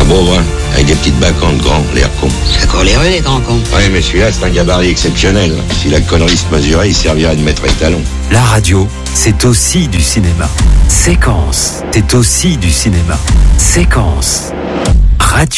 beau, hein, avec des petites bacantes grands, l'air con. Ça court les rues, les grands cons. Ouais, mais celui-là, c'est un gabarit exceptionnel. Si la connerie se mesurait, il servirait de maître étalon. La radio, c'est aussi du cinéma. Séquence, c'est aussi du cinéma. Séquence. Radio.